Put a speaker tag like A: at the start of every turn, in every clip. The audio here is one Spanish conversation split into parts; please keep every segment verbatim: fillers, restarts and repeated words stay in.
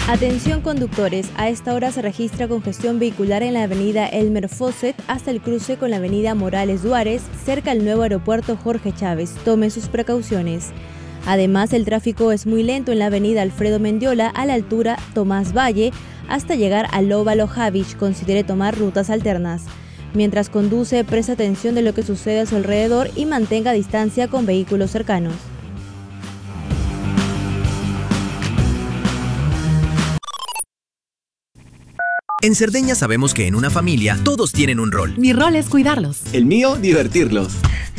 A: Atención conductores, a esta hora se registra congestión vehicular en la avenida Elmer Fosset hasta el cruce con la avenida Morales Duárez, cerca al nuevo aeropuerto Jorge Chávez. Tomen sus precauciones. Además, el tráfico es muy lento en la avenida Alfredo Mendiola a la altura Tomás Valle hasta llegar al óvalo Javich. Considere tomar rutas alternas. Mientras conduce, preste atención de lo que sucede a su alrededor y mantenga distancia con vehículos cercanos.
B: En Cerdeña sabemos que en una familia todos tienen un rol.
C: Mi rol es cuidarlos.
D: El mío, divertirlos.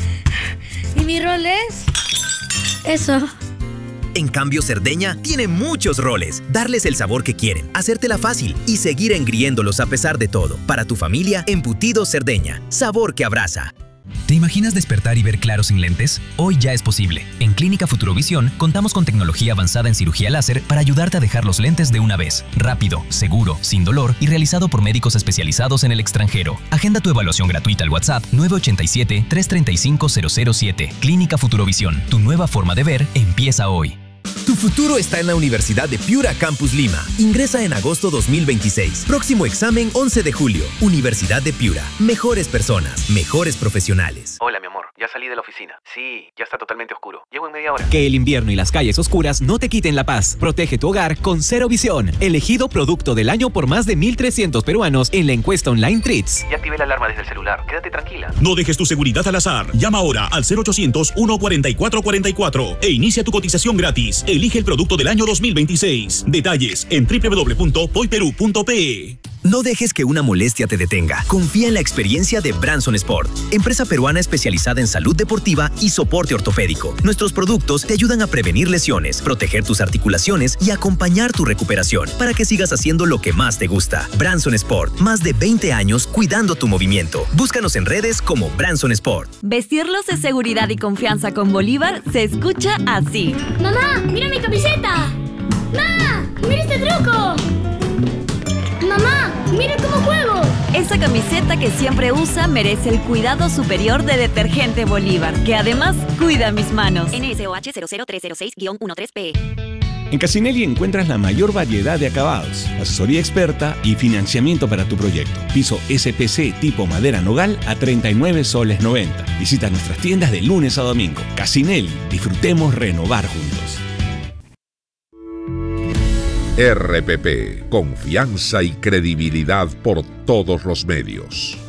E: Y mi rol es... eso.
B: En cambio, Cerdeña tiene muchos roles. Darles el sabor que quieren, hacértela fácil y seguir engriéndolos a pesar de todo. Para tu familia, Embutidos Cerdeña. Sabor que abraza.
F: ¿Te imaginas despertar y ver claro sin lentes? Hoy ya es posible. En Clínica Futurovisión contamos con tecnología avanzada en cirugía láser para ayudarte a dejar los lentes de una vez. Rápido, seguro, sin dolor y realizado por médicos especializados en el extranjero. Agenda tu evaluación gratuita al WhatsApp nueve ocho siete, tres tres cinco, cero cero siete. Clínica Futurovisión. Tu nueva forma de ver empieza hoy.
B: Tu futuro está en la Universidad de Piura Campus Lima. Ingresa en agosto dos mil veintiséis. Próximo examen once de julio. Universidad de Piura. Mejores personas, mejores profesionales.
G: Hola, mi amor. Ya salí de la oficina. Sí, ya está totalmente oscuro. Llego en media hora.
H: Que el invierno y las calles oscuras no te quiten la paz. Protege tu hogar con Cero Visión. Elegido producto del año por más de mil trescientos peruanos en la encuesta online Treats.
G: Ya activé la alarma desde el celular. Quédate tranquila.
I: No dejes tu seguridad al azar. Llama ahora al cero ochocientos, uno cuatro cuatro, cuatro cuatro e inicia tu cotización gratis. Elige el producto del año dos mil veintiséis. Detalles en doble u doble u doble u punto poiperú punto pe.
B: No dejes que una molestia te detenga. Confía en la experiencia de Branson Sport, empresa peruana especializada en salud deportiva y soporte ortopédico. Nuestros productos te ayudan a prevenir lesiones, proteger tus articulaciones y acompañar tu recuperación para que sigas haciendo lo que más te gusta. Branson Sport, más de veinte años cuidando tu movimiento. Búscanos en redes como Branson Sport.
J: Vestirlos es seguridad y confianza con Bolívar se escucha así.
E: ¡Mamá, mira mi camiseta! ¡Ma! ¡Mira este truco! ¡Mamá! ¡Mira cómo juego!
J: Esa camiseta que siempre usa merece el cuidado superior de Detergente Bolívar, que además cuida mis manos.
K: N S O H cero cero tres cero seis guión trece P.
L: En Casinelli encuentras la mayor variedad de acabados, asesoría experta y financiamiento para tu proyecto. Piso S P C tipo madera nogal a treinta y nueve soles noventa. Visita nuestras tiendas de lunes a domingo. Casinelli, disfrutemos renovar juntos.
M: R P P, confianza y credibilidad por todos los medios.